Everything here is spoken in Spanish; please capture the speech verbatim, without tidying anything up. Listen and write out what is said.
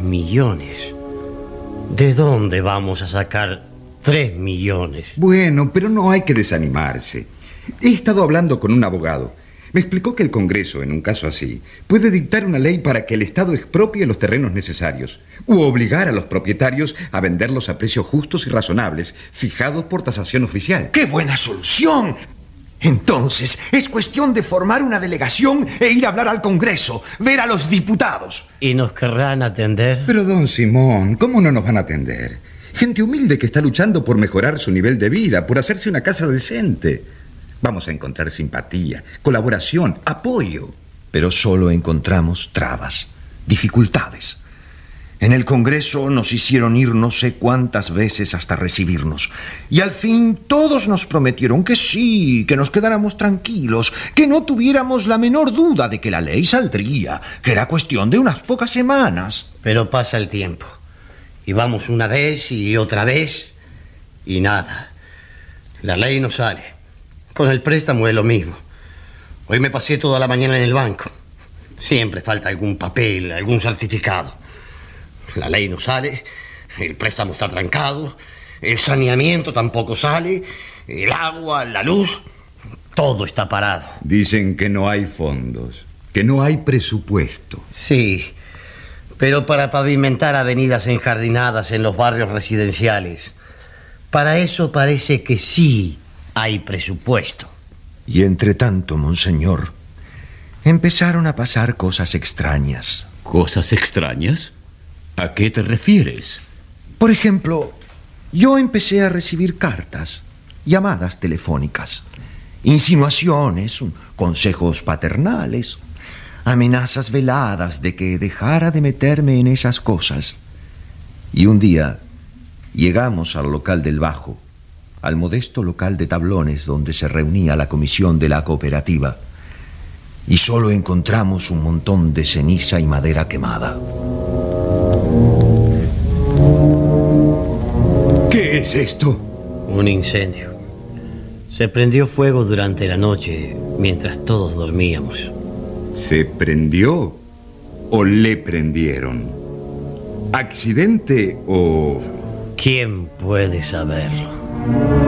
millones. ¿De dónde vamos a sacar tres millones? Bueno, pero no hay que desanimarse. He estado hablando con un abogado. Me explicó que el Congreso, en un caso así, puede dictar una ley para que el Estado expropie los terrenos necesarios u obligar a los propietarios a venderlos a precios justos y razonables, fijados por tasación oficial. ¡Qué buena solución! Entonces, es cuestión de formar una delegación e ir a hablar al Congreso, ver a los diputados. ¿Y nos querrán atender? Pero, don Simón, ¿cómo no nos van a atender? Gente humilde que está luchando por mejorar su nivel de vida, por hacerse una casa decente. Vamos a encontrar simpatía, colaboración, apoyo. Pero solo encontramos trabas, dificultades. En el Congreso nos hicieron ir no sé cuántas veces hasta recibirnos. Y al fin todos nos prometieron que sí, que nos quedáramos tranquilos, que no tuviéramos la menor duda de que la ley saldría, que era cuestión de unas pocas semanas. Pero pasa el tiempo. Y vamos una vez y otra vez y nada. La ley no sale. Con el préstamo es lo mismo. Hoy me pasé toda la mañana en el banco. Siempre falta algún papel, algún certificado. La ley no sale, el préstamo está trancado, el saneamiento tampoco sale, el agua, la luz, todo está parado. Dicen que no hay fondos, que no hay presupuesto. Sí, pero para pavimentar avenidas enjardinadas en los barrios residenciales, para eso parece que sí hay presupuesto. Y entre tanto, monseñor, empezaron a pasar cosas extrañas. ¿Cosas extrañas? ¿A qué te refieres? Por ejemplo, yo empecé a recibir cartas, llamadas telefónicas, insinuaciones, consejos paternales, amenazas veladas de que dejara de meterme en esas cosas. Y un día llegamos al local del Bajo, al modesto local de tablones donde se reunía la comisión de la cooperativa, y solo encontramos un montón de ceniza y madera quemada. ¿Qué es esto? Un incendio. Se prendió fuego durante la noche mientras todos dormíamos. ¿Se prendió o le prendieron? ¿Accidente o...? ¿Quién puede saberlo?